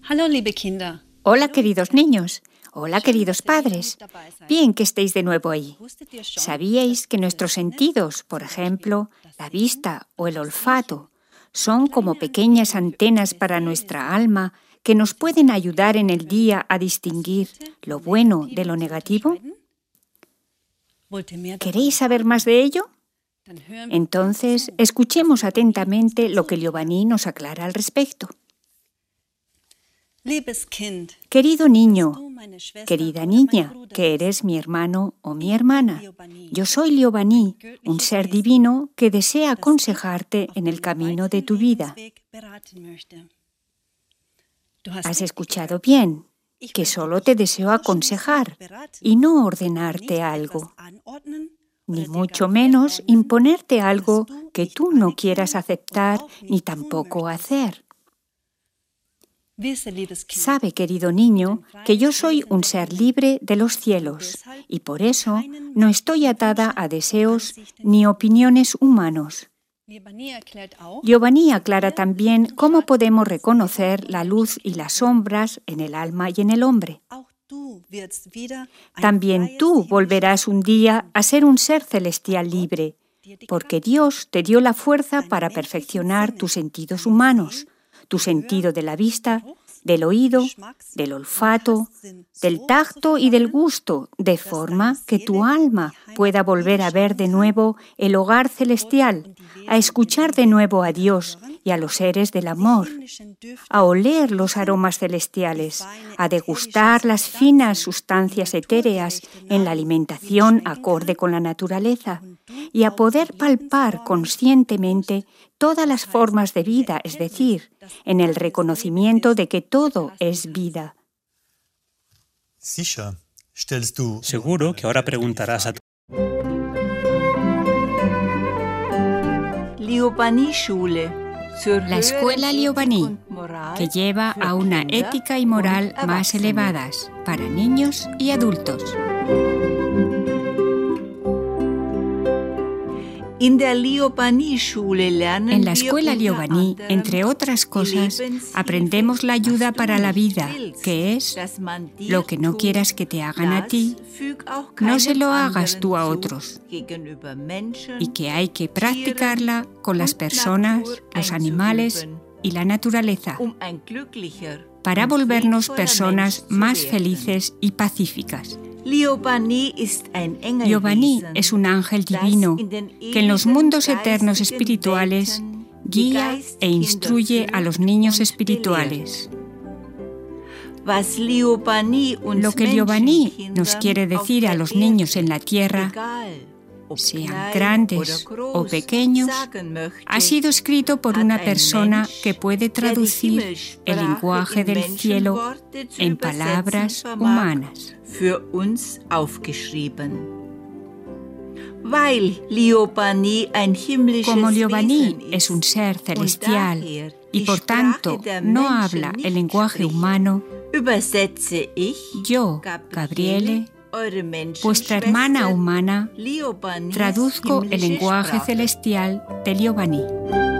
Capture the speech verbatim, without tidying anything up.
Hallo, liebe Kinder. Hola, queridos niños. Hola, queridos padres. Bien que estéis de nuevo ahí. ¿Sabíais que nuestros sentidos, por ejemplo, la vista o el olfato, son como pequeñas antenas para nuestra alma que nos pueden ayudar en el día a distinguir lo bueno de lo negativo? ¿Queréis saber más de ello? Entonces, escuchemos atentamente lo que Liobani nos aclara al respecto. Querido niño, querida niña, que eres mi hermano o mi hermana, yo soy Liobani, un ser divino que desea aconsejarte en el camino de tu vida. Has escuchado bien, que solo te deseo aconsejar y no ordenarte algo, ni mucho menos imponerte algo que tú no quieras aceptar ni tampoco hacer. Sabe, querido niño, que yo soy un ser libre de los cielos y por eso no estoy atada a deseos ni opiniones humanos. Liobani aclara también cómo podemos reconocer la luz y las sombras en el alma y en el hombre. También tú volverás un día a ser un ser celestial libre, porque Dios te dio la fuerza para perfeccionar tus sentidos humanos, tu sentido de la vista, del oído, del olfato, del tacto y del gusto, de forma que tu alma pueda volver a ver de nuevo el hogar celestial, a escuchar de nuevo a Dios y a los seres del amor, a oler los aromas celestiales, a degustar las finas sustancias etéreas en la alimentación acorde con la naturaleza y a poder palpar conscientemente todas las formas de vida, es decir, en el reconocimiento de que todo es vida. Seguro que ahora preguntarás a tu... La escuela Liobani, que lleva a una ética y moral más elevadas para niños y adultos. En la escuela Liobani, entre otras cosas, aprendemos la ayuda para la vida, que es lo que no quieras que te hagan a ti, no se lo hagas tú a otros, y que hay que practicarla con las personas, los animales y la naturaleza, para volvernos personas más felices y pacíficas. Liobani es un ángel divino que en los mundos eternos espirituales guía e instruye a los niños espirituales. Lo que Liobani nos quiere decir a los niños en la tierra, sean grandes o pequeños, ha sido escrito por una persona que puede traducir el lenguaje del cielo en palabras humanas. Como Liobani es un ser celestial y por tanto no habla el lenguaje humano, yo, Gabriele, vuestra hermana humana, traduzco el lenguaje celestial de Liobani.